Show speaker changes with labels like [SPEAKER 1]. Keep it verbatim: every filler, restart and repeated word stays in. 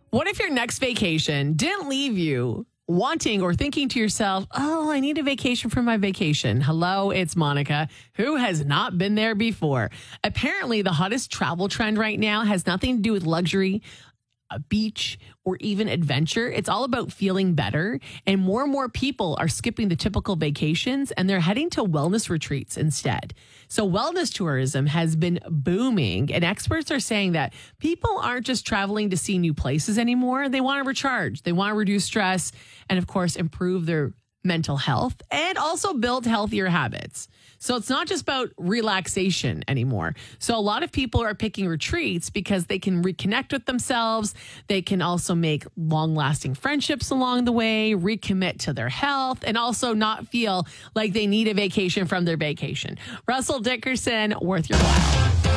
[SPEAKER 1] What if your next vacation didn't leave you wanting or thinking to yourself, oh, I need a vacation from my vacation? Hello, it's Monica. Who has not been there before? Apparently, the hottest travel trend right now has nothing to do with luxury, a beach, or even adventure. It's all about feeling better. And more and more people are skipping the typical vacations and they're heading to wellness retreats instead. So wellness tourism has been booming, and experts are saying that people aren't just traveling to see new places anymore. They want to recharge. They want to reduce stress and, of course, improve their mental health and also build healthier habits. So it's not just about relaxation anymore. So a lot of people are picking retreats because they can reconnect with themselves. They can also make long-lasting friendships along the way, recommit to their health, and also not feel like they need a vacation from their vacation. Russell Dickerson, worth your while.